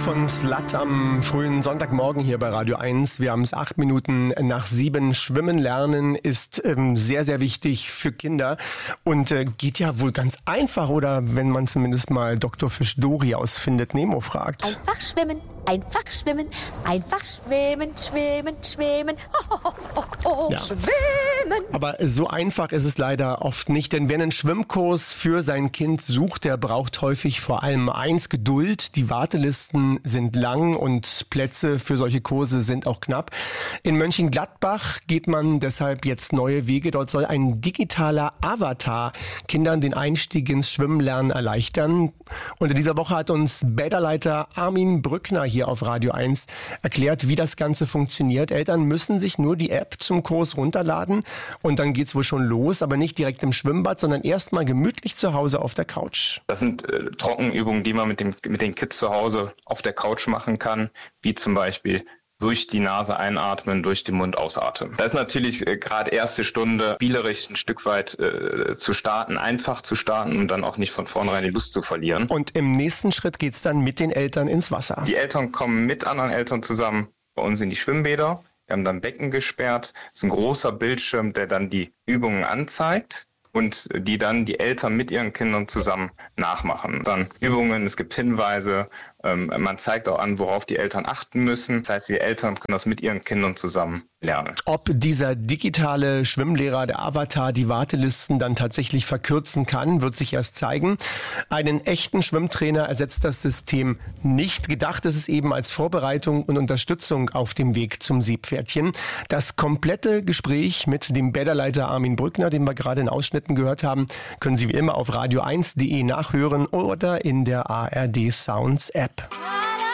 von Slut am frühen Sonntagmorgen hier bei Radio 1. Wir haben es 8 Minuten nach 7. Schwimmen lernen ist sehr, sehr wichtig für Kinder und geht ja wohl ganz einfach, oder wenn man zumindest mal Dr. Fisch Dori aus Findet Nemo fragt. Einfach schwimmen, einfach schwimmen, einfach schwimmen, schwimmen, schwimmen, Ja. schwimmen. Aber so einfach ist es leider oft nicht, denn wer einen Schwimmkurs für sein Kind sucht, der braucht häufig vor allem eins: Geduld. Die Wartelisten sind lang und Plätze für solche Kurse sind auch knapp. In Mönchengladbach geht man deshalb jetzt neue Wege. Dort soll ein digitaler Avatar Kindern den Einstieg ins Schwimmenlernen erleichtern. Und in dieser Woche hat uns Bäderleiter Armin Brückner hier auf Radio 1 erklärt, wie das Ganze funktioniert. Eltern müssen sich nur die App zum Kurs runterladen und dann geht's wohl schon los, aber nicht direkt im Schwimmbad, sondern erstmal gemütlich zu Hause auf der Couch. Das sind Trockenübungen, die man mit den Kids zu Hause auf der Couch machen kann, wie zum Beispiel durch die Nase einatmen, durch den Mund ausatmen. Das ist natürlich gerade erste Stunde spielerisch ein Stück weit zu starten, einfach zu starten und dann auch nicht von vornherein die Lust zu verlieren. Und im nächsten Schritt geht's dann mit den Eltern ins Wasser. Die Eltern kommen mit anderen Eltern zusammen bei uns in die Schwimmbäder. Wir haben dann Becken gesperrt. Das ist ein großer Bildschirm, der dann die Übungen anzeigt und die dann die Eltern mit ihren Kindern zusammen nachmachen. Dann Übungen, es gibt Hinweise, man zeigt auch an, worauf die Eltern achten müssen. Das heißt, die Eltern können das mit ihren Kindern zusammen lernen. Ob dieser digitale Schwimmlehrer, der Avatar, die Wartelisten dann tatsächlich verkürzen kann, wird sich erst zeigen. Einen echten Schwimmtrainer ersetzt das System nicht. Gedacht ist es eben als Vorbereitung und Unterstützung auf dem Weg zum Seepferdchen. Das komplette Gespräch mit dem Bäderleiter Armin Brückner, den wir gerade in Ausschnitten gehört haben, können Sie wie immer auf radio1.de nachhören oder in der ARD Sounds App.